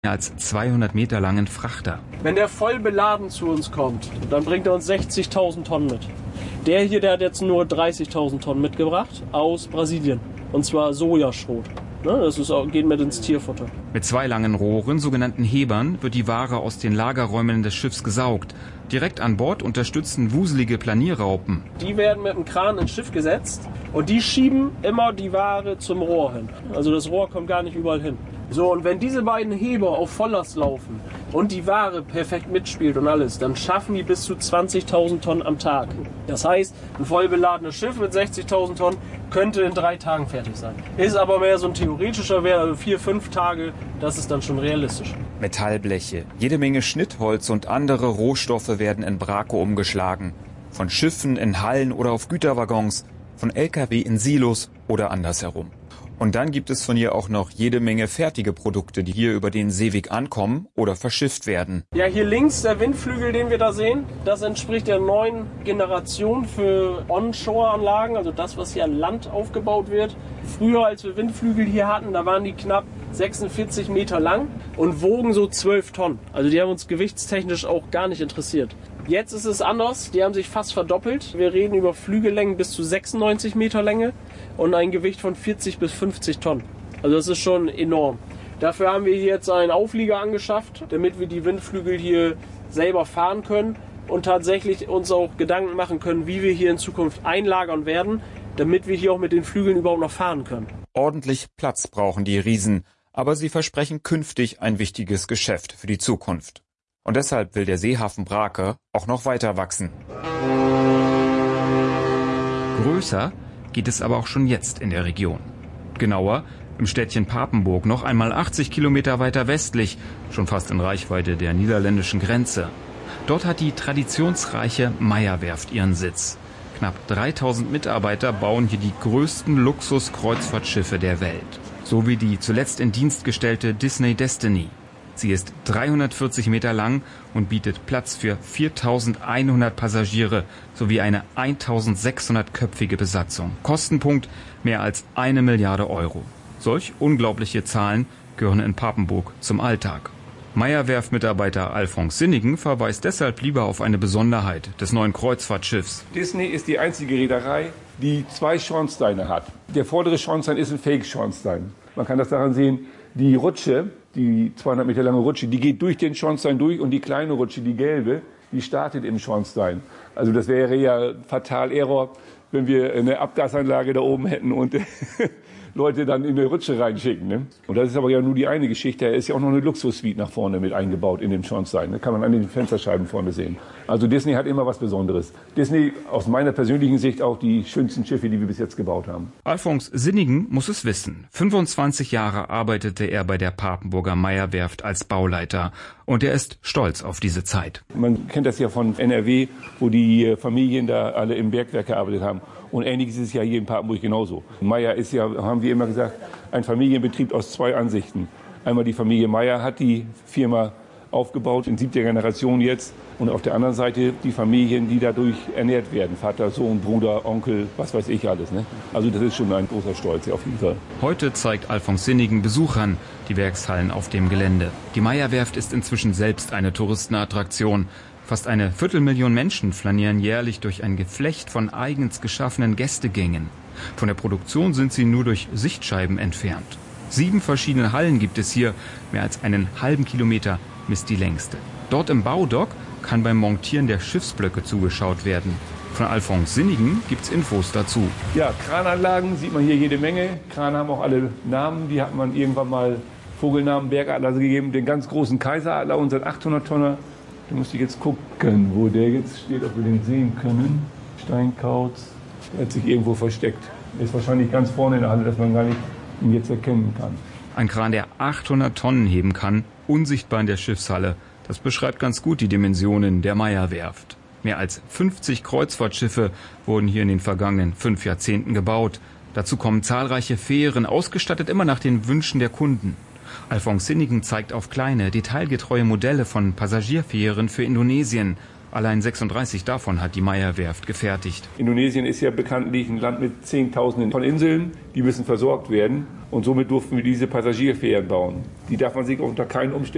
als 200 Meter langen Frachter. Wenn der voll beladen zu uns kommt, dann bringt er uns 60.000 Tonnen mit. Der hier, der hat jetzt nur 30.000 Tonnen mitgebracht aus Brasilien. Und zwar Sojaschrot. Geht mit ins Tierfutter. Mit 2 langen Rohren, sogenannten Hebern, wird die Ware aus den Lagerräumen des Schiffs gesaugt. Direkt an Bord unterstützen wuselige Planierraupen. Die werden mit einem Kran ins Schiff gesetzt und die schieben immer die Ware zum Rohr hin. Also das Rohr kommt gar nicht überall hin. So, und wenn diese beiden Heber auf Volllast laufen und die Ware perfekt mitspielt und alles, dann schaffen die bis zu 20.000 Tonnen am Tag. Das heißt, ein voll beladenes Schiff mit 60.000 Tonnen könnte in 3 Tagen fertig sein. Ist aber mehr so ein theoretischer Wert, also 4-5 Tage, das ist dann schon realistisch. Metallbleche, jede Menge Schnittholz und andere Rohstoffe werden in Braco umgeschlagen. Von Schiffen in Hallen oder auf Güterwaggons, von LKW in Silos oder andersherum. Und dann gibt es von hier auch noch jede Menge fertige Produkte, die hier über den Seeweg ankommen oder verschifft werden. Ja, hier links der Windflügel, den wir da sehen, das entspricht der neuen Generation für Onshore-Anlagen, also das, was hier an Land aufgebaut wird. Früher, als wir Windflügel hier hatten, da waren die knapp 46 Meter lang und wogen so 12 Tonnen. Also die haben uns gewichtstechnisch auch gar nicht interessiert. Jetzt ist es anders, die haben sich fast verdoppelt. Wir reden über Flügellängen bis zu 96 Meter Länge und ein Gewicht von 40 bis 50 Tonnen. Also das ist schon enorm. Dafür haben wir hier jetzt einen Auflieger angeschafft, damit wir die Windflügel hier selber fahren können und tatsächlich uns auch Gedanken machen können, wie wir hier in Zukunft einlagern werden, damit wir hier auch mit den Flügeln überhaupt noch fahren können. Ordentlich Platz brauchen die Riesen, aber sie versprechen künftig ein wichtiges Geschäft für die Zukunft. Und deshalb will der Seehafen Brake auch noch weiter wachsen. Größer geht es aber auch schon jetzt in der Region. Genauer im Städtchen Papenburg, noch einmal 80 Kilometer weiter westlich, schon fast in Reichweite der niederländischen Grenze. Dort hat die traditionsreiche Meyer-Werft ihren Sitz. Knapp 3000 Mitarbeiter bauen hier die größten Luxus-Kreuzfahrtschiffe der Welt. So wie die zuletzt in Dienst gestellte Disney Destiny. Sie ist 340 Meter lang und bietet Platz für 4.100 Passagiere sowie eine 1.600-köpfige Besatzung. Kostenpunkt mehr als 1 Milliarde Euro. Solch unglaubliche Zahlen gehören in Papenburg zum Alltag. Meyer-Werft-Mitarbeiter Alfons Sinnigen verweist deshalb lieber auf eine Besonderheit des neuen Kreuzfahrtschiffs. Disney ist die einzige Reederei, die 2 Schornsteine hat. Der vordere Schornstein ist ein Fake-Schornstein. Man kann das daran sehen, die Rutsche, die 200 Meter lange Rutsche, die geht durch den Schornstein durch und die kleine Rutsche, die gelbe, die startet im Schornstein. Also das wäre ja fatal Error, wenn wir eine Abgasanlage da oben hätten und Leute dann in eine Rutsche reinschicken. Ne? Und das ist aber ja nur die eine Geschichte. Da ist ja auch noch eine Luxussuite nach vorne mit eingebaut in dem Schornstein. Da kann man an den Fensterscheiben vorne sehen. Also Disney hat immer was Besonderes. Disney, aus meiner persönlichen Sicht, auch die schönsten Schiffe, die wir bis jetzt gebaut haben. Alfons Sinnigen muss es wissen. 25 Jahre arbeitete er bei der Papenburger Meyer-Werft als Bauleiter. Und er ist stolz auf diese Zeit. Man kennt das ja von NRW, wo die Familien da alle im Bergwerk gearbeitet haben. Und ähnliches ist ja hier in Papenburg genauso. Meyer ist ja, haben wir immer gesagt, ein Familienbetrieb aus 2 Ansichten. Einmal die Familie Meyer hat die Firma aufgebaut, in 7. Generation jetzt. Und auf der anderen Seite die Familien, die dadurch ernährt werden. Vater, Sohn, Bruder, Onkel, was weiß ich alles. Ne? Also das ist schon ein großer Stolz, auf jeden Fall. Heute zeigt Alfons Sinnigen Besuchern die Werkshallen auf dem Gelände. Die Meyer-Werft ist inzwischen selbst eine Touristenattraktion. Fast 250.000 Menschen flanieren jährlich durch ein Geflecht von eigens geschaffenen Gästegängen. Von der Produktion sind sie nur durch Sichtscheiben entfernt. 7 verschiedene Hallen gibt es hier, mehr als einen halben Kilometer misst die längste. Dort im Baudock kann beim Montieren der Schiffsblöcke zugeschaut werden. Von Alfons Sinnigen gibt's Infos dazu. Ja, Krananlagen sieht man hier jede Menge. Krane haben auch alle Namen, die hat man irgendwann mal Vogelnamen, Bergadler gegeben. Den ganz großen Kaiseradler, unseren 800-Tonner. Da muss ich jetzt gucken, wo der jetzt steht, ob wir den sehen können. Steinkauz, der hat sich irgendwo versteckt. Der ist wahrscheinlich ganz vorne in der Halle, dass man gar nicht ihn jetzt erkennen kann. Ein Kran, der 800 Tonnen heben kann, unsichtbar in der Schiffshalle. Das beschreibt ganz gut die Dimensionen der Meyer-Werft. Mehr als 50 Kreuzfahrtschiffe wurden hier in den vergangenen 5 Jahrzehnten gebaut. Dazu kommen zahlreiche Fähren, ausgestattet immer nach den Wünschen der Kunden. Alfons Sinnigen zeigt auf kleine, detailgetreue Modelle von Passagierfähren für Indonesien. Allein 36 davon hat die Meyer-Werft gefertigt. Indonesien ist ja bekanntlich ein Land mit Zehntausenden von Inseln. Die müssen versorgt werden. Und somit durften wir diese Passagierfähren bauen. Die darf man sich unter keinen Umständen